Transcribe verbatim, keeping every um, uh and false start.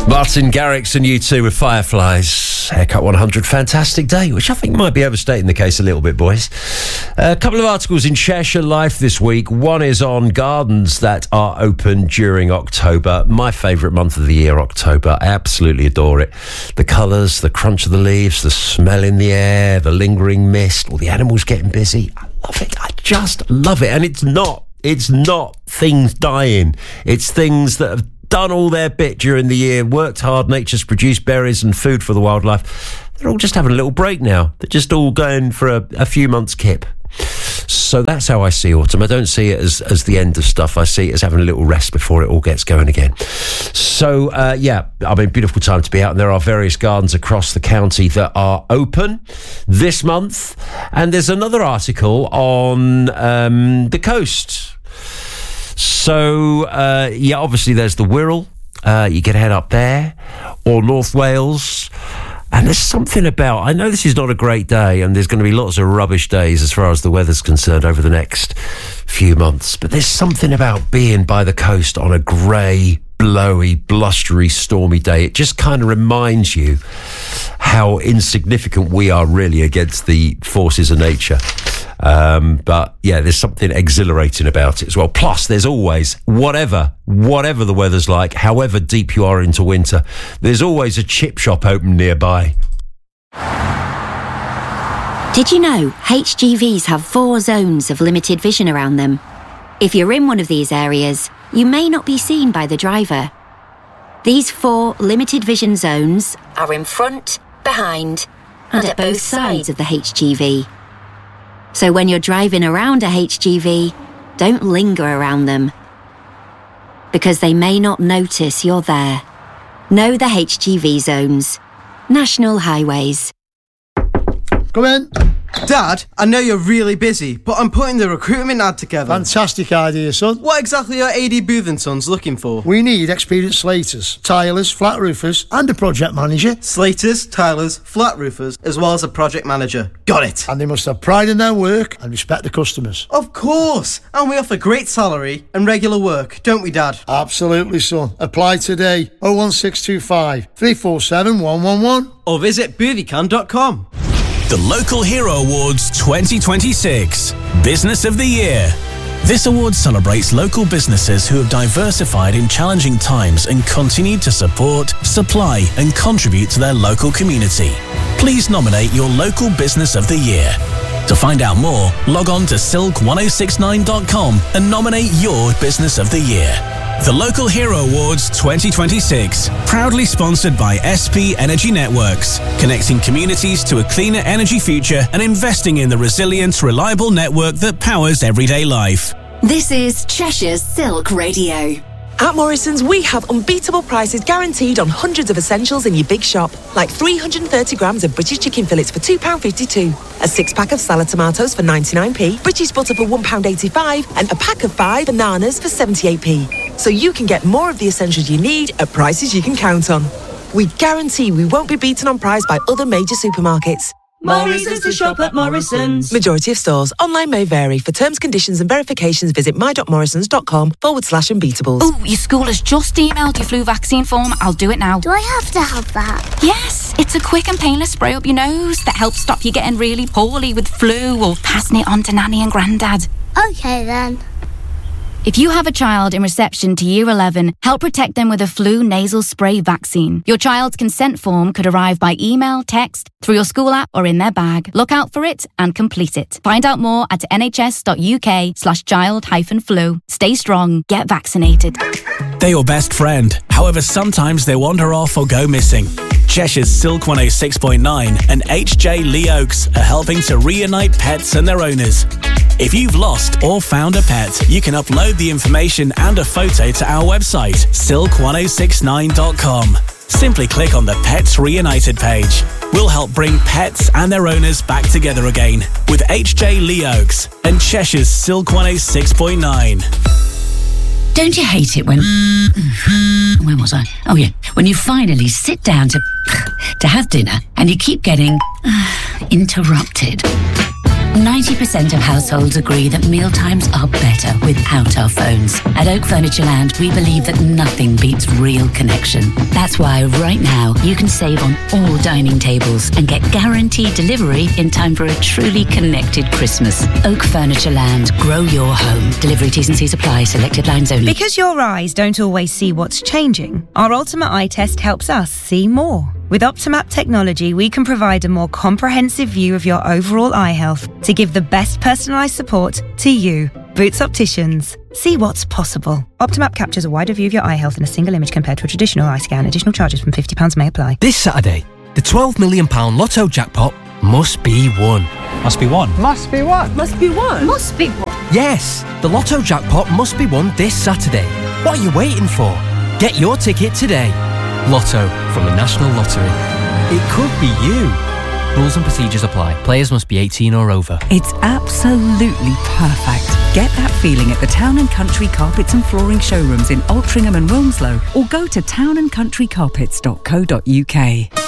Martin Garrix and U two with Fireflies. Haircut one hundred, fantastic day, which I think might be overstating the case a little bit, boys. A couple of articles in Cheshire Life this week. One is on gardens that are open during October. My favourite month of the year, October. I absolutely adore it. The colours, the crunch of the leaves, the smell in the air, the lingering mist, all the animals getting busy. I love it. I just love it. And it's not, it's not things dying. It's things that have done all their bit during the year, worked hard, nature's produced berries and food for the wildlife. They're all just having a little break now. They're just all going for a, a few months kip. So that's how I see autumn. I don't see it as, as the end of stuff. I see it as having a little rest before it all gets going again. So, uh, yeah, I mean, beautiful time to be out. And there are various gardens across the county that are open this month. And there's another article on um, the coast. So, uh, yeah, obviously there's the Wirral. Uh, you can head up there, or North Wales. And there's something about, I know this is not a great day, and there's going to be lots of rubbish days as far as the weather's concerned over the next few months. But there's something about being by the coast on a grey, blowy, blustery, stormy day. It just kind of reminds you how insignificant we are really against the forces of nature. Um, but yeah, there's something exhilarating about it as well. Plus, there's always, whatever, whatever the weather's like, however deep you are into winter, there's always a chip shop open nearby. Did you know H G Vs have four zones of limited vision around them? If you're in one of these areas, you may not be seen by the driver. These four limited vision zones are in front, behind, and at both sides of the H G V. So when you're driving around a H G V, don't linger around them, because they may not notice you're there. Know the H G V zones. National Highways. Come in. Dad, I know you're really busy, but I'm putting the recruitment ad together. Fantastic idea, son. What exactly are A D Booth and Sons looking for? We need experienced slaters, tilers, flat roofers, and a project manager. Slaters, tilers, flat roofers, as well as a project manager. Got it. And they must have pride in their work and respect the customers. Of course. And we offer great salary and regular work, don't we, Dad? Absolutely, son. Apply today. oh one six two five, three four seven, one one one. Or visit boovycan dot com. The Local Hero Awards twenty twenty-six Business of the Year. This award celebrates local businesses who have diversified in challenging times and continued to support, supply and contribute to their local community. Please nominate your local Business of the Year. To find out more, log on to silk one oh six nine dot com and nominate your Business of the Year. The Local Hero Awards twenty twenty-six, proudly sponsored by S P Energy Networks, connecting communities to a cleaner energy future and investing in the resilient, reliable network that powers everyday life. This is Cheshire's Silk Radio. At Morrison's, we have unbeatable prices guaranteed on hundreds of essentials in your big shop, like three hundred thirty grams of British chicken fillets for two pounds fifty-two, a six-pack of salad tomatoes for ninety-nine p, British butter for one pound eighty-five, and a pack of five bananas for seventy-eight p. So you can get more of the essentials you need at prices you can count on. We guarantee we won't be beaten on price by other major supermarkets. More reasons to shop at Morrison's. Majority of stores. Online may vary. For terms, conditions and verifications, visit my.morrisons.com forward slash unbeatable. Oh, your school has just emailed your flu vaccine form. I'll do it now. Do I have to have that? Yes, it's a quick and painless spray up your nose that helps stop you getting really poorly with flu or passing it on to Nanny and Grandad. Okay then. If you have a child in reception to Year eleven, help protect them with a flu nasal spray vaccine. Your child's consent form could arrive by email, text, through your school app or in their bag. Look out for it and complete it. Find out more at nhs.uk slash child hyphen flu. Stay strong, get vaccinated. They're your best friend. However, sometimes they wander off or go missing. Cheshire's Silk one oh six point nine and H J Lee Oaks are helping to reunite pets and their owners. If you've lost or found a pet, you can upload the information and a photo to our website, silk one oh six nine dot com. Simply click on the Pets Reunited page. We'll help bring pets and their owners back together again with H J Lee Oaks and Cheshire's Silk one oh six point nine. Don't you hate it when... Where was I? Oh, yeah. When you finally sit down to... to have dinner and you keep getting... interrupted. ninety percent of households agree that mealtimes are better without our phones. At Oak Furnitureland, we believe that nothing beats real connection. That's why right now you can save on all dining tables and get guaranteed delivery in time for a truly connected Christmas. Oak Furnitureland. Grow your home. Delivery T's and C's apply. Selected lines only. Because your eyes don't always see what's changing, our Ultimate Eye Test helps us see more. With Optimap technology, we can provide a more comprehensive view of your overall eye health to give the best personalised support to you. Boots Opticians. See what's possible. Optimap captures a wider view of your eye health in a single image compared to a traditional eye scan. Additional charges from fifty pounds may apply. This Saturday, the twelve million pounds Lotto jackpot must be won. Must be won. Must be won. Must be won. Must be won. Yes, the Lotto jackpot must be won this Saturday. What are you waiting for? Get your ticket today. Lotto from the National Lottery. It could be you. Rules and procedures apply. Players must be eighteen or over. It's absolutely perfect. Get that feeling at the Town and Country Carpets and Flooring showrooms in Altrincham and Wilmslow, or go to town and country carpets dot co dot uk.